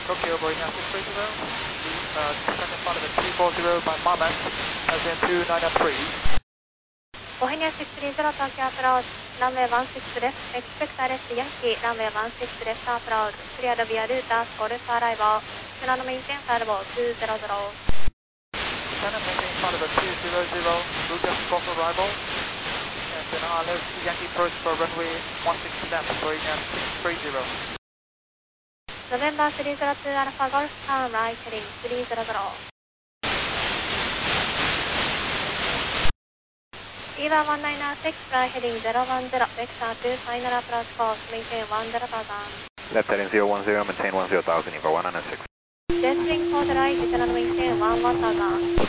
Tokyo Boeing 630, descend in front of the 240 by moment, as in 293. ボヘニア630東京アプローチ、ランウェイ16です。エクスペクターレスヤンキー、ランウェイ16です。アプローチ、クリアドビアルーター、フォルスアライバー、セナノメインテンサールボー200。 Descend and maintain in front of the 200, Lucas Golf arrival, and then left Yankee approach for runway 16 left, Boeing 630. ノベンバー302アルファゴルフターン、ライトリン300。EVA 196, fly heading 010, vector 2, final approach course, maintain 10,000. Left heading 010, maintain 10,000, EVA 196. Descending for the right, descend and maintain 11,000.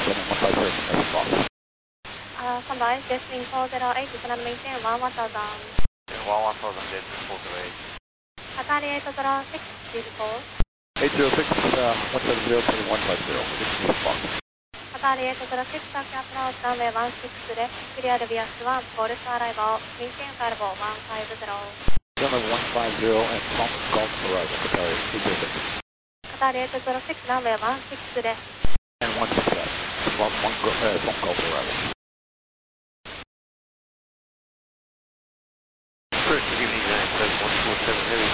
3 descending for the right, descend and maintain 11,000. 11,000, descending for the right. Atari 806, beautiful. 806, 170, 150, 6 Atari 806, Tokyo approach, runway 16 left, clear Vias 1, Force arrival, maintain arrival 150. Runway 150 and Trump Golf arrival, Atari 806. Atari 806, runway 16 left. And 16 left, Trump Golf arrival. First, good evening, United Flight 147 Heavy,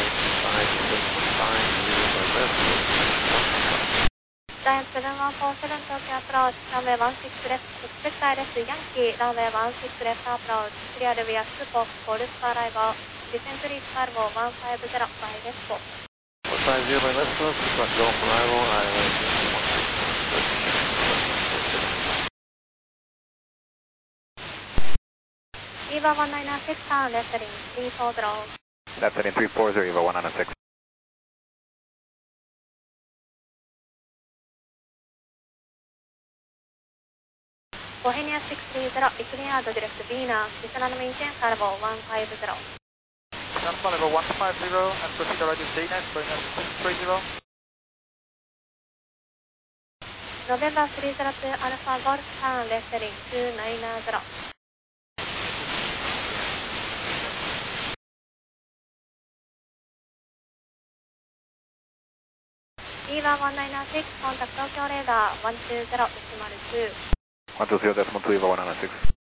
19.5, 7.5, 0 left. Giant 7147, Tokyo approach, runway 16 left, expect ILS Yankee, runway 16 left approach, clear Vias 4, Force arrival, descent reach Carbo 150 by left 4. 150 by left 4, Super Golf arrival, EVA 196, turn left heading 340. Left heading 340, EVA 196. Bohemia 630, between out direct Venus, descend and maintain Carbo 150. Descend front level 150 and proceed already JNet, Boeing 630. November 302 Alpha Golf, turn left heading 290. EVA 196, contact Tokyo radar 120.2. 120.2, EVA 196.